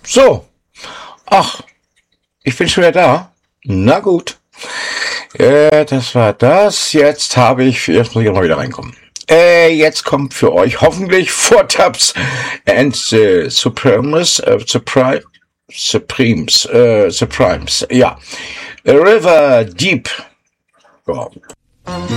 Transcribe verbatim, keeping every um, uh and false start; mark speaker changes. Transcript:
Speaker 1: So. Ach, ich bin schon wieder da. Na gut. Äh, das war das. Jetzt habe ich, jetzt muss ich auch mal wieder reinkommen. Äh, jetzt kommt für euch hoffentlich Four Tops and the Supremes, äh, Supri Supremes, äh, Supremes, ja. River Deep. Ja.